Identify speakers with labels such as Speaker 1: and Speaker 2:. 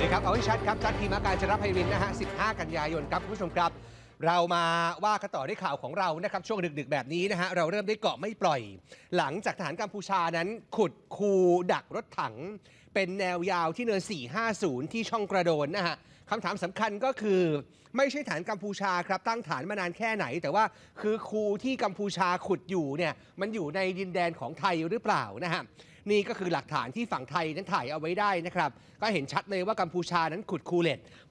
Speaker 1: ดีครับเอาให้ชัดครับชัดทีมการจรภัยรินนะฮะ15 กันยายนครับคุณผู้ชมครับเรามาว่ากันต่อด้วยข่าวของเรานะครับช่วงดึกๆแบบนี้นะฮะเราเริ่มได้เกาะไม่ปล่อยหลังจากทหารกัมพูชานั้นขุดคูดักรถถังเป็นแนวยาวที่เนิน450ที่ช่องกระโดนนะฮะคำถามสำคัญก็คือไม่ใช่ฐานกัมพูชาครับตั้งฐานมานานแค่ไหนแต่ว่าคือคูที่กัมพูชาขุดอยู่เนี่ยมันอยู่ในดินแดนของไทยหรือเปล่านะฮะนี่ก็คือหลักฐานที่ฝั่งไทยนั้นถ่ายเอาไว้ได้นะครับก็เห็นชัดเลยว่ากัมพูชานั้นขุดคูเหล็ก